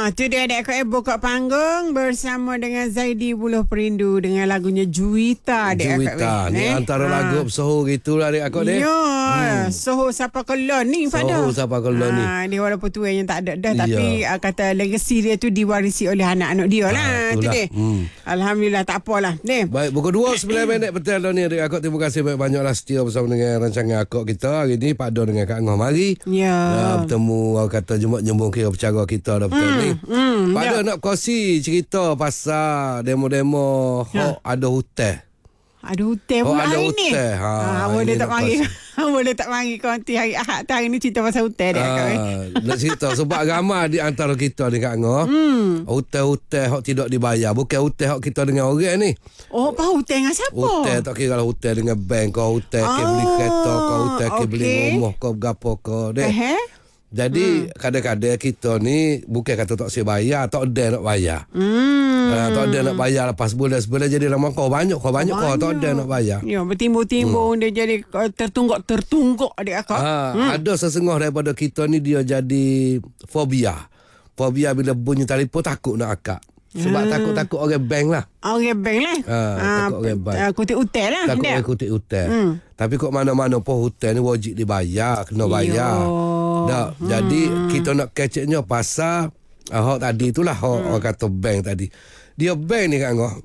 Tu dia adik aku buka panggung bersama dengan Zaidi Buluh Perindu dengan lagunya Juwita. Juwita ni antara lagu Soho gitulah adik aku ni. Ya, Soho siapa kelon ni pada. Soho siapa kelon ni. Dia walaupun tua yang tak ada dah tapi kata legacy dia tu diwarisi oleh anak-anak dia lah. Tu dia. Alhamdulillah tak apalah. Ni. Baik, pukul 2 9 minit petang ni adik aku. Terima kasih banyak-banyaklah setia bersama dengan rancangan akak kita. Hari ni Pak Do dengan Kak Ngah mari. Ya. Bertemu orang kata jemput kira bercara kita dah betul ni. Pak Do nak kongsi cerita pasal demo-demo ada hutan. Ada hutan pula hari ni. Boleh tak mari. Boleh tak mari kau nanti hari Ahad hari ni cerita pasal hutan dia. Nak cerita sebab ramai di antara kita ni Kak Ngah. Hutan-hutan hak tidak dibayar. Bukan hutan hak kita dengan orang ni. Oh, apa hutan dengan siapa? Hutan tak kira lah hutan dengan bank kau, hutan ke beli kereta kau, hutan ke beli rumah kau, gapo kau deh. Jadi kadang-kadang kita ni bukan kata tak siap bayar, tak ada nak bayar. Tak ada nak bayar lepas sebulan jadi lama kau banyak kau tak ada nak bayar. Ya, bertimbul-timbul dia jadi tertungguk adik akak. Ada sesengah daripada kita ni dia jadi fobia. Fobia bila bunyi telefon takut nak akak. Sebab takut orang bank lah. Orang bank lah. Takut orang bank. Kutip hutan lah. Takut orang kutip hutan. Tapi kok mana-mana pun hutan ni wajib dibayar, kena bayar. Tak, jadi kita nak keceknya pasal hak tadi itulah orang kata bank tadi. Dia bank ni Kak Ngah.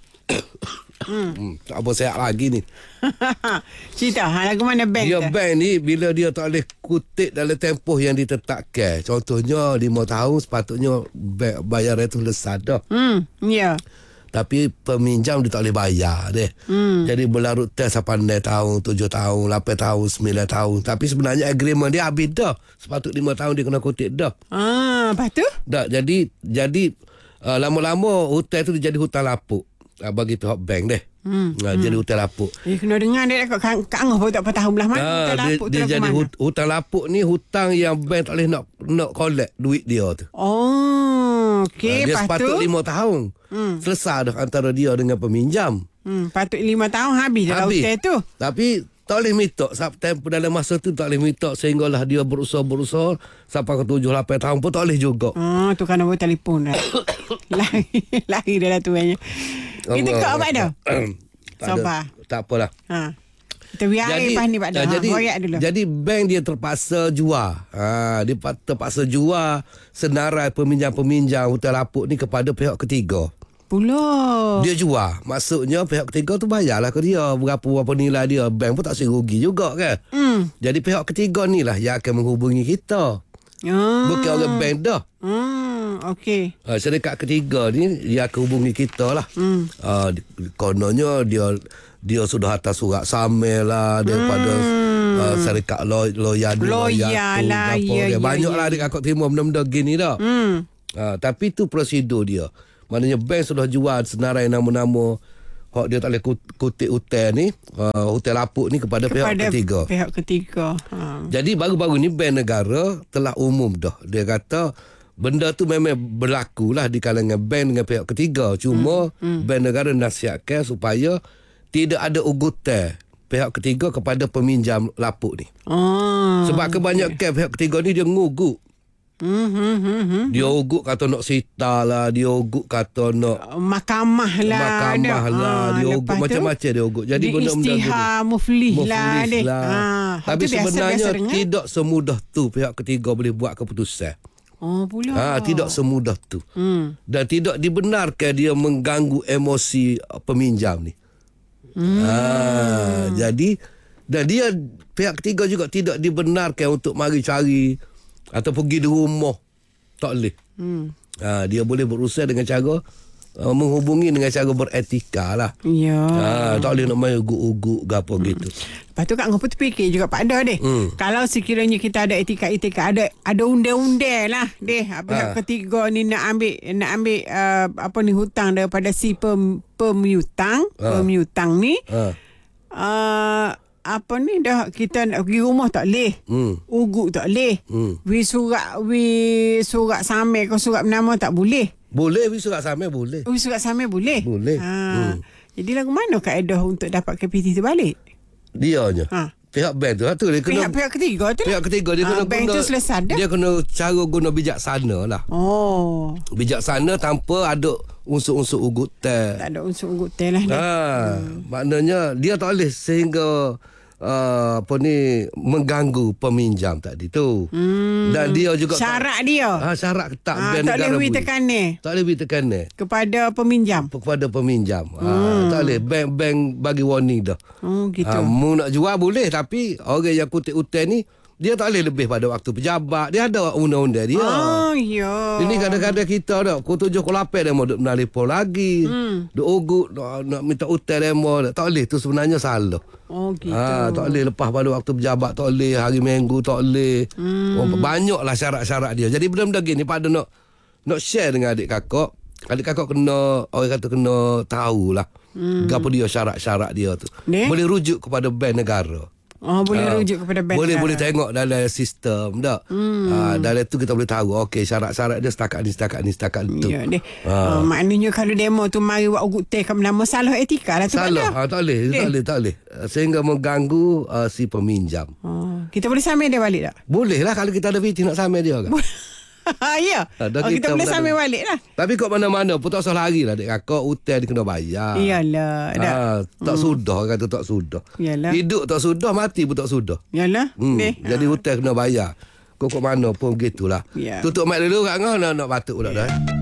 Tak apa sihat lagi ni. Cerita lagu mana bank dia tu? Bank ni bila dia tak boleh kutip dalam tempoh yang ditetapkan. Contohnya 5 tahun sepatutnya bayar itu selesai dah. Ya. Tapi peminjam dia tak boleh bayar deh. Jadi berlarut tes 8 tahun, 7 tahun, 8 tahun, 9 tahun. Tapi sebenarnya agreement dia habis dah. Sepatut 5 tahun dia kena kutip dah. Lepas tu? Tak, jadi lama-lama hutang tu dia jadi hutang lapuk. Bagi pihak bank deh. Jadi hutang lapuk. Kena dengar dia Kak Ngah pun tak tahu belah mana hutang lapuk dia jadi hutang lapuk ni hutang yang bank tak boleh nak collect duit dia tu. Okey, dia sepatut 5 tahun. Selesai dah antara dia dengan peminjam. Patut 5 tahun habis dah hutang tu. Tapi tak boleh minta tempoh dalam masa tu tak boleh minta sehinggalah dia berusaha sampai ke 7-8 tahun pun tak boleh juga. Tu kan nombor telefon dah. Lari dah lah tuannya. Kita kau apa dah? Sabar. Tak apalah. Kita biar lepas ni Pak dah. Jadi bank dia terpaksa jual. Dia terpaksa jual senarai peminjam-peminjam hutang lapuk ni kepada pihak ketiga. Pula. Dia jual. Maksudnya pihak ketiga tu bayarlah ke dia berapa nilai dia. Bank pun tak rugi juga kan. Jadi pihak ketiga ni lah yang akan menghubungi kita. Bukan orang bank dah. Okey. Syarikat ketiga ni dia akan hubungi kita lah. Kononnya dia sudah hantar surat samil lah daripada syarikat lawyer lah. Banyak lah adik akak terima benda-benda gini dah. Tapi tu prosedur dia. Maknanya bank sudah jual senarai nama-nama hak dia tak boleh kutip hutang ni, hutang lapuk ni kepada pihak ketiga. Jadi baru-baru ni bank negara telah umum dah. Dia kata benda tu memang berlaku lah di kalangan bank dengan pihak ketiga. Cuma bank negara nasihatkan supaya tidak ada ugutan pihak ketiga kepada peminjam lapuk ni. Sebab kebanyakan pihak ketiga ni dia nguguk. Dia ugut kata nak sita lah, dia ugut kata nak mahkamah lah, dia ugut macam-macam dia ugut. Jadi benda-benda istihar muflis lah. Tapi sebenarnya tidak semudah tu pihak ketiga boleh buat keputusan. Pula. Tidak semudah tu. Dan tidak dibenarkan dia mengganggu emosi peminjam ni. Jadi dan dia pihak ketiga juga tidak dibenarkan untuk mari cari atau pergi di rumah. Tak boleh. Dia boleh berusaha dengan cara menghubungi dengan cara beretika lah. Ya. Tak boleh nak main uguk-uguk ke apa gitu. Lepas tu Kak Ngah pun terfikir juga Pak Dah deh. Kalau sekiranya kita ada etika ada undang-undang lah deh. Pihak ketiga ni nak ambil apa ni hutang daripada si pemiutang ni. Apa ni dah kita nak pergi rumah tak leh. Ugut tak leh. We surat samai ke surat nama tak boleh. Boleh surat samai boleh. Surat samai boleh. Boleh. Jadi lagu mana kaedah untuk dapat KPT tu balik? Dia je. Pihak bank tu lah tu dia kena Pihak ketiga tu pihak ketiga dia kena bank guna tu selesai dah. dia kena cara guna bijaksana lah. Oh, Bijaksana tanpa ada unsur-unsur ugutan. tak ada unsur ugutan lah. Maknanya dia tak boleh sehingga mengganggu peminjam tadi tu. Dan dia juga Syarat dia. syarat ketat bank tak negara boleh bunyi. tekanan Tak boleh beri tekanan kepada peminjam. kepada peminjam. Tak boleh bank bagi warning dah. Oh, gitu. Mu nak jual boleh, tapi orang yang kutip hutang ni dia tak boleh lebih pada waktu pejabat. Dia ada undang-undang dia. Ya. Ini kadang-kadang kita dah pukul 7, pukul 8 dia mau duk menelpon lagi. Duk ugut nak minta hutang dia mau. Tak boleh, tu sebenarnya salah. Oh, gitu. Tak boleh lepas pada waktu pejabat, tak boleh hari Minggu, tak boleh. Banyaklah syarat-syarat dia. Jadi benda-benda gini pada nak share dengan adik kakak. Adik kakak kena, orang kata kena tahulah. Apa dia syarat-syarat dia tu. Boleh rujuk kepada bank negara. Boleh rujuk kepada bank. Boleh tengok dalam sistem tak. Dalam tu kita boleh tahu okey syarat-syarat dia setakat ni tu. Ya deh. Maknanya kalau demo tu mari buat ugut teh kat nama salah etika lah tu. Salah. Tak boleh. Sehingga mengganggu si peminjam. Kita boleh samai dia balik tak? Boleh lah kalau kita ada viti nak samai dia kan. Ya. Kita boleh samai balik lah. Tapi kat mana-mana pun tak usah lari lah. Dek kakak hutang dia kena bayar. Iyalah. Tak sudah kata tak sudah. Yalah. Hidup tak sudah, mati pun tak sudah. Yalah. Jadi hutang kena bayar. Kok mana pun gitulah. Ya. Tutup mic dulu kat ngah nak batuk pula dah.